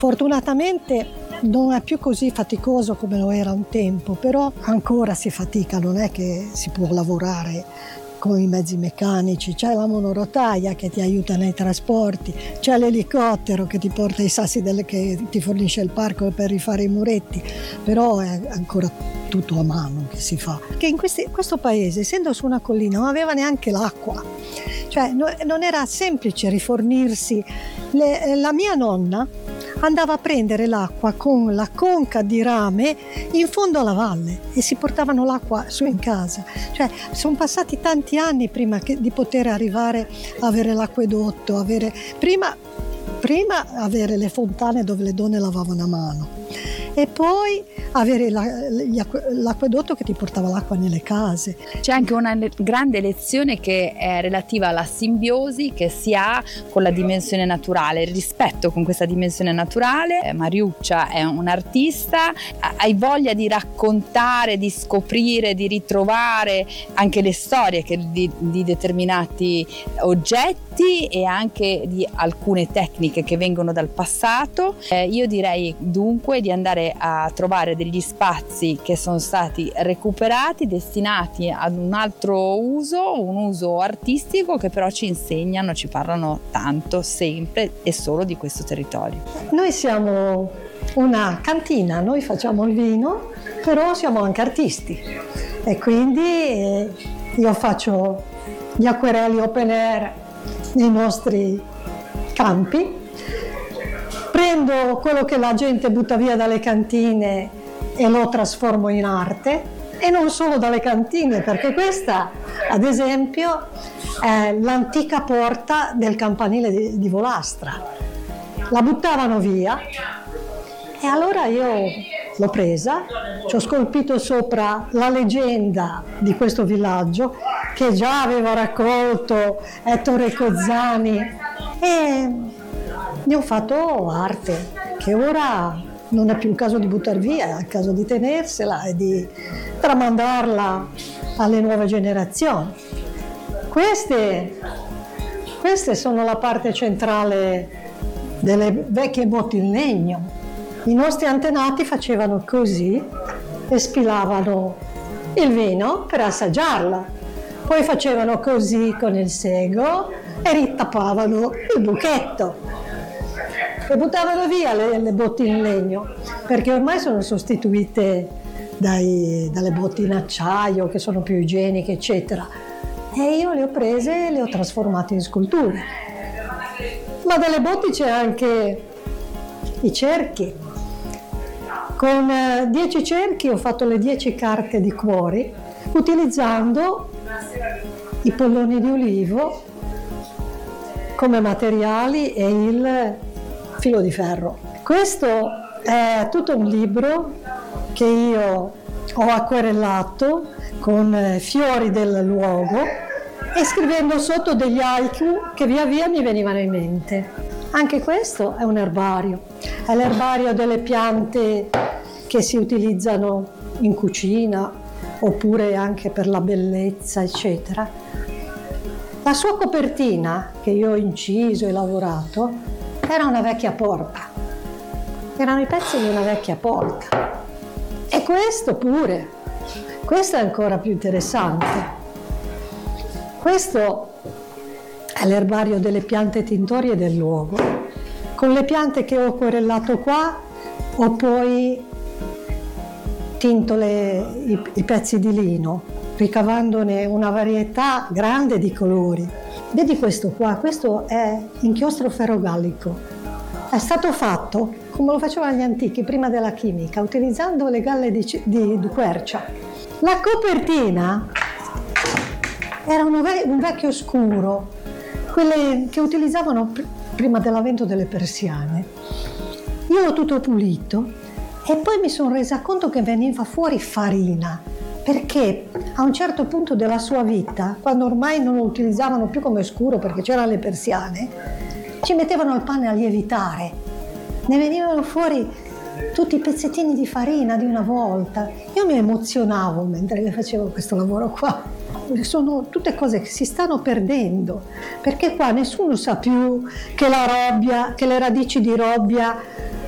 Fortunatamente non è più così faticoso come lo era un tempo, però ancora si fatica, non è che si può lavorare con i mezzi meccanici. C'è la monorotaia che ti aiuta nei trasporti, c'è l'elicottero che ti porta i sassi che ti fornisce il parco per rifare i muretti, però è ancora tutto a mano che si fa. Che in questo paese, essendo su una collina, non aveva neanche l'acqua, cioè non era semplice rifornirsi. La mia nonna andava a prendere l'acqua con la conca di rame in fondo alla valle e si portavano l'acqua su in casa. Cioè sono passati tanti anni prima di poter arrivare a avere l'acquedotto, prima avere le fontane dove le donne lavavano a mano e poi avere l'acquedotto che ti portava l'acqua nelle case. C'è anche una grande lezione che è relativa alla simbiosi che si ha con la dimensione naturale, il rispetto con questa dimensione naturale. Mariuccia è un'artista, hai voglia di raccontare, di scoprire, di ritrovare anche le storie di determinati oggetti e anche di alcune tecniche che vengono dal passato. Io direi dunque di andare a trovare degli spazi che sono stati recuperati, destinati ad un altro uso, un uso artistico, che però ci insegnano, ci parlano tanto, sempre e solo di questo territorio. Noi siamo una cantina, noi facciamo il vino, però siamo anche artisti e quindi io faccio gli acquerelli open air nei nostri campi. Prendo quello che la gente butta via dalle cantine e lo trasformo in arte, e non solo dalle cantine, perché questa, ad esempio, è l'antica porta del campanile di Volastra. La buttavano via e allora io l'ho presa, ci ho scolpito sopra la leggenda di questo villaggio che già aveva raccolto Ettore Cozzani e ne ho fatto arte, che ora non è più il caso di buttar via, è il caso di tenersela e di tramandarla alle nuove generazioni. Queste sono la parte centrale delle vecchie botti in legno. I nostri antenati facevano così e spilavano il vino per assaggiarlo, poi facevano così con il sego e ritappavano il buchetto. E buttavano via le botti in legno, perché ormai sono sostituite dalle botti in acciaio, che sono più igieniche, eccetera. E io le ho prese e le ho trasformate in sculture. Ma dalle botti c'è anche i cerchi. Con 10 cerchi ho fatto le 10 carte di cuori, utilizzando i polloni di ulivo come materiali e il filo di ferro. Questo è tutto un libro che io ho acquerellato con fiori del luogo e scrivendo sotto degli haiku che via via mi venivano in mente. Anche questo è un erbario, è l'erbario delle piante che si utilizzano in cucina oppure anche per la bellezza, eccetera. La sua copertina, che io ho inciso e lavorato, era una vecchia porta, erano i pezzi di una vecchia porta. E questo pure, questo è ancora più interessante. Questo è l'erbario delle piante tintorie del luogo. Con le piante che ho acquerellato qua, ho poi tinto i pezzi di lino, ricavandone una varietà grande di colori. Vedi questo qua, questo è inchiostro ferrogallico. È stato fatto come lo facevano gli antichi, prima della chimica, utilizzando le galle di quercia. La copertina era un vecchio scuro, quelle che utilizzavano prima dell'avvento delle persiane. Io l'ho tutto pulito e poi mi sono resa conto che veniva fuori farina, perché a un certo punto della sua vita, quando ormai non lo utilizzavano più come scuro perché c'erano le persiane, ci mettevano il pane a lievitare, ne venivano fuori tutti i pezzettini di farina di una volta. Io mi emozionavo mentre facevo questo lavoro qua. Sono tutte cose che si stanno perdendo, perché qua nessuno sa più che la robbia, che le radici di robbia